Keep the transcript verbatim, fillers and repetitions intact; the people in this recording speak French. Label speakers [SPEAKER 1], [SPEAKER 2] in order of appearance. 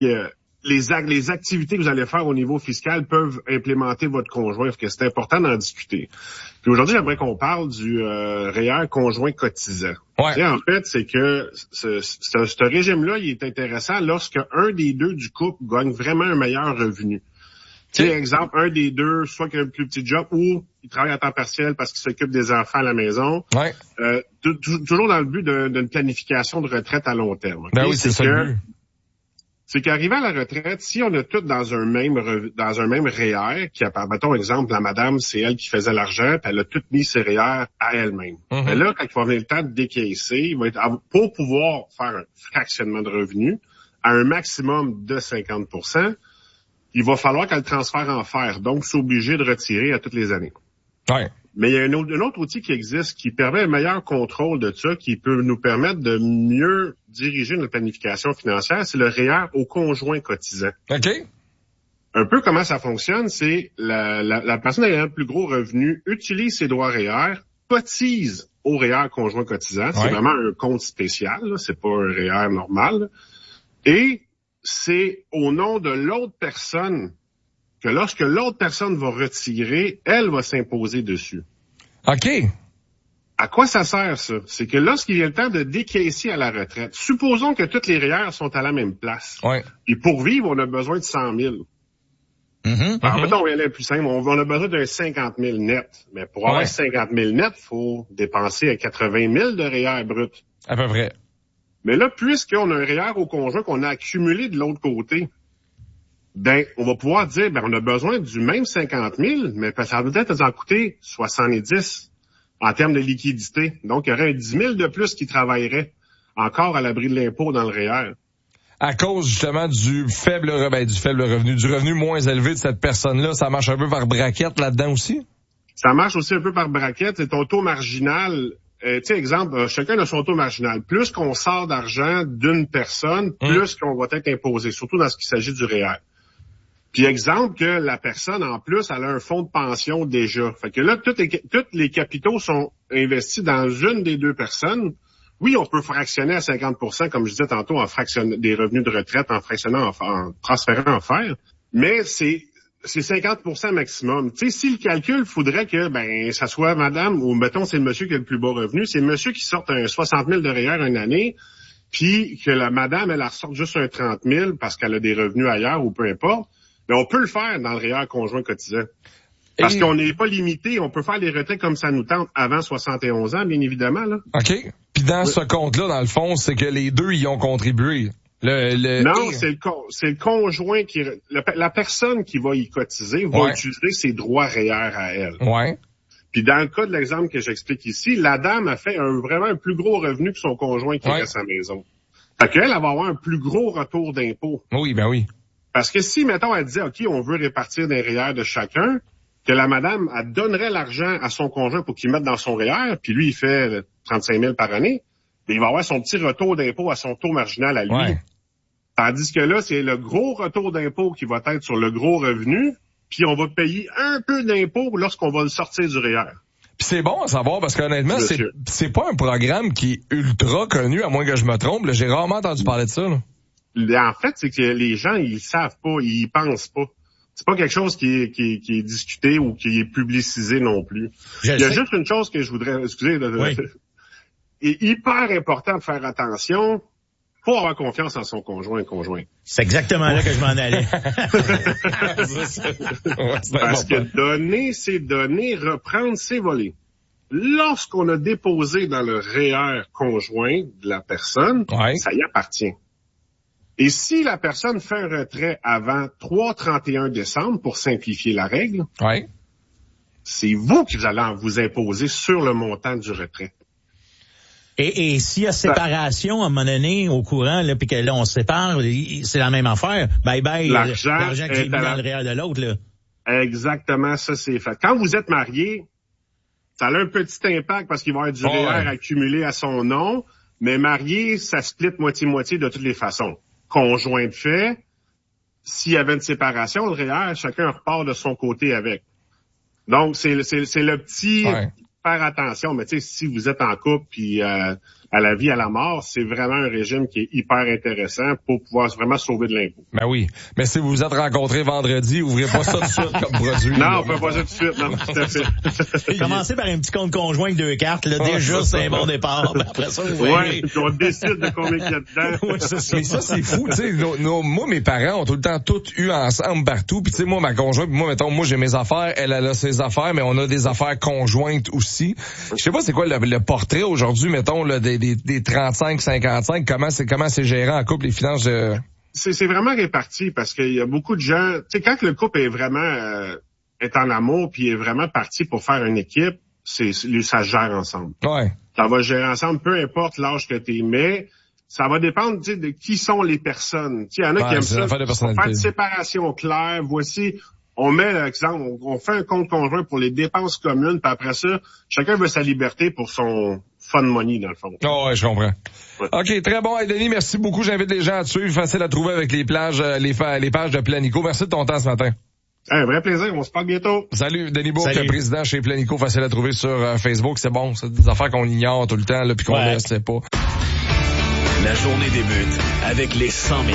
[SPEAKER 1] euh, les, ac- les activités que vous allez faire au niveau fiscal peuvent implémenter votre conjoint, parce que c'est important d'en discuter. Puis aujourd'hui, j'aimerais qu'on parle du euh, R E E R conjoint cotisant.
[SPEAKER 2] Ouais.
[SPEAKER 1] Tu sais, en fait, c'est que ce, ce, ce régime-là, il est intéressant lorsque un des deux du couple gagne vraiment un meilleur revenu. Tu sais, exemple, un des deux, soit qu'il a un plus petit job ou il travaille à temps partiel parce qu'il s'occupe des enfants à la maison.
[SPEAKER 2] Ouais.
[SPEAKER 1] Euh, t- t- toujours dans le but de- d'une planification de retraite à long terme. Okay?
[SPEAKER 2] Ben oui, c'est, c'est ça le but.
[SPEAKER 1] C'est qu'arrivé à la retraite, si on a tout dans un même re- dans un même R E E R, qui a, mettons exemple, la madame, c'est elle qui faisait l'argent, puis elle a tout mis ses R E E R à elle-même.
[SPEAKER 2] Mm-hmm.
[SPEAKER 1] Mais là, quand il va venir le temps de décaisser, il va être pour pouvoir faire un fractionnement de revenus à un maximum de cinquante pour cent, il va falloir qu'elle transfère en fer, donc c'est obligé de retirer à toutes les années.
[SPEAKER 2] Ouais.
[SPEAKER 1] Mais il y a un autre, un autre outil qui existe qui permet un meilleur contrôle de ça, qui peut nous permettre de mieux diriger notre planification financière, c'est le R E E R au conjoint cotisant.
[SPEAKER 2] OK.
[SPEAKER 1] Un peu comment ça fonctionne, c'est la, la, la personne ayant le plus gros revenu utilise ses droits R E E R, cotise au R E E R conjoint cotisant. Ouais. C'est vraiment un compte spécial, là, c'est pas un R E E R normal. Là. Et c'est au nom de l'autre personne que lorsque l'autre personne va retirer, elle va s'imposer dessus.
[SPEAKER 2] OK.
[SPEAKER 1] À quoi ça sert, ça? C'est que lorsqu'il vient le temps de décaisser à la retraite, supposons que toutes les R E E R sont à la même place.
[SPEAKER 2] Ouais.
[SPEAKER 1] Et pour vivre, on a besoin de cent mille.
[SPEAKER 2] Mm-hmm.
[SPEAKER 1] Alors,
[SPEAKER 2] mm-hmm.
[SPEAKER 1] mettons, on va aller plus simple. On a besoin d'un cinquante mille net. Mais pour avoir ouais. cinquante mille net, il faut dépenser quatre-vingt mille de R E E R brut.
[SPEAKER 2] À peu près.
[SPEAKER 1] Mais là, puisqu'on a un R E E R au conjoint qu'on a accumulé de l'autre côté, ben, on va pouvoir dire, ben, on a besoin du même cinquante mille, mais ça va peut-être en coûter soixante-dix en termes de liquidité. Donc, il y aurait un dix mille de plus qui travaillerait encore à l'abri de l'impôt dans le R E E R.
[SPEAKER 2] À cause, justement, du faible, ben, du faible revenu, du revenu moins élevé de cette personne-là, ça marche un peu par braquette là-dedans aussi?
[SPEAKER 1] Ça marche aussi un peu par braquette. C'est ton taux marginal. Euh, tu sais, exemple, euh, chacun a son taux marginal. Plus qu'on sort d'argent d'une personne, plus mmh. qu'on va être imposé, surtout dans ce qui s'agit du R E E R. Puis exemple que la personne, en plus, elle a un fonds de pension déjà. Fait que là, tous les, tous les capitaux sont investis dans une des deux personnes. Oui, on peut fractionner à cinquante pour cent, comme je disais tantôt, en fractionnant des revenus de retraite, en fractionnant, en, en transférant en fer. Mais c'est c'est cinquante pour cent maximum. Tu sais, si le calcul, faudrait que, ben, ça soit madame, ou mettons, c'est le monsieur qui a le plus bas revenu, c'est le monsieur qui sort un soixante mille de R E E R une année, puis que la madame, elle, elle ressorte juste un trente mille parce qu'elle a des revenus ailleurs ou peu importe. Mais on peut le faire dans le R E E R conjoint cotisant. Parce Et... qu'on n'est pas limité, on peut faire les retraites comme ça nous tente avant soixante et onze ans, bien évidemment, là.
[SPEAKER 2] OK. Puis dans oui. ce compte-là, dans le fond, c'est que les deux y ont contribué. Le, le...
[SPEAKER 1] Non, Et... c'est le con... c'est le conjoint qui... Le... La personne qui va y cotiser va ouais. utiliser ses droits R E E R à elle.
[SPEAKER 2] Ouais.
[SPEAKER 1] Puis dans le cas de l'exemple que j'explique ici, la dame a fait un, vraiment un plus gros revenu que son conjoint qui ouais. reste à sa maison. Fait qu'elle, elle va avoir un plus gros retour d'impôt.
[SPEAKER 2] Oui, ben oui.
[SPEAKER 1] Parce que si, mettons, elle disait, OK, on veut répartir des R E E R de chacun, que la madame, elle donnerait l'argent à son conjoint pour qu'il mette dans son R E E R, puis lui, il fait trente-cinq mille par année, puis il va avoir son petit retour d'impôt à son taux marginal à lui. Ouais. Tandis que là, c'est le gros retour d'impôt qui va être sur le gros revenu, puis on va payer un peu d'impôt lorsqu'on va le sortir du R E E R.
[SPEAKER 2] Puis c'est bon à savoir, parce qu'honnêtement, c'est, c'est pas un programme qui est ultra connu, à moins que je me trompe. Là, j'ai rarement entendu parler de ça, là.
[SPEAKER 1] En fait, c'est que les gens, ils savent pas, ils pensent pas. C'est pas quelque chose qui est, qui est, qui est discuté ou qui est publicisé non plus. Je Il y a sais. juste une chose que je voudrais, excusez, oui. est hyper important de faire attention. Faut avoir confiance en son conjoint et conjoint.
[SPEAKER 3] C'est exactement là que je m'en allais.
[SPEAKER 1] Parce que donner, c'est donner, reprendre, c'est voler. Lorsqu'on a déposé dans le R E E R conjoint de la personne, ouais. ça y appartient. Et si la personne fait un retrait avant trois trente et un décembre, pour simplifier la règle,
[SPEAKER 2] ouais.
[SPEAKER 1] c'est vous qui allez vous imposer sur le montant du retrait.
[SPEAKER 3] Et, et s'il y a séparation à un moment donné au courant, là, puis que là on se sépare, c'est la même affaire. Bye bye.
[SPEAKER 1] L'argent,
[SPEAKER 3] l'argent qui est mis dans le R E E R de l'autre, là.
[SPEAKER 1] Exactement, ça c'est fait. Quand vous êtes marié, ça a un petit impact parce qu'il va y avoir du oh, R E E R ouais. accumulé à son nom, mais marié, ça split moitié-moitié de toutes les façons. Conjoint de fait, s'il y avait une séparation, le R E E R, chacun repart de son côté avec. Donc, c'est, c'est, c'est le petit... Ouais. Faire attention, mais tu sais, si vous êtes en couple puis euh, à la vie, à la mort, c'est vraiment un régime qui est hyper intéressant pour pouvoir vraiment sauver de l'impôt.
[SPEAKER 2] Ben oui. Mais si vous vous êtes rencontrés vendredi, ouvrez pas ça tout de suite comme produit.
[SPEAKER 1] Non, on peut pas ça tout de suite, non, tout à fait.
[SPEAKER 3] Commencez par un petit compte conjoint avec deux cartes, là, déjà, c'est un bon départ. Après ça, vous
[SPEAKER 1] voyez. Ouais, on décide de combien il y a dedans.
[SPEAKER 3] Ouais, c'est ça.
[SPEAKER 2] Mais ça, c'est fou, tu sais. Nos, nos, moi, mes parents ont tout le temps tout eu ensemble partout. Puis tu sais, moi, ma conjointe, moi, mettons, moi, j'ai mes affaires, elle, elle a ses affaires, mais on a des affaires conjointes aussi. Je sais pas c'est quoi le, le portrait aujourd'hui, mettons, là, des, des, des trente-cinq cinquante-cinq, comment c'est, comment c'est géré en couple, les finances de...
[SPEAKER 1] C'est, c'est vraiment réparti parce qu'il y a beaucoup de gens, tu sais, quand le couple est vraiment, euh, est en amour puis est vraiment parti pour faire une équipe, c'est, ça se gère ensemble.
[SPEAKER 2] Ouais.
[SPEAKER 1] Ça va gérer ensemble, peu importe l'âge que t'es, mais ça va dépendre, tu sais, de qui sont les personnes. Tu sais, il y en a
[SPEAKER 2] ouais,
[SPEAKER 1] qui aiment ça.
[SPEAKER 2] De
[SPEAKER 1] faire de séparation claire. Voici, on met, exemple, on, on fait un compte conjoint pour les dépenses communes, puis après ça, chacun veut sa liberté pour son fun money, dans le fond.
[SPEAKER 2] Oh, ouais, je comprends.
[SPEAKER 1] Ouais.
[SPEAKER 2] OK, très bon. Hey, Denis, merci beaucoup. J'invite les gens à te suivre. Facile à trouver avec les plages, les, les pages de Planico. Merci de ton temps ce matin.
[SPEAKER 1] Un vrai plaisir. On se parle bientôt.
[SPEAKER 2] Salut, Denis Bourque, président chez Planico. Facile à trouver sur euh, Facebook. C'est bon. C'est des affaires qu'on ignore tout le temps, là, puis qu'on ne sait pas.
[SPEAKER 4] La journée débute avec les cent mille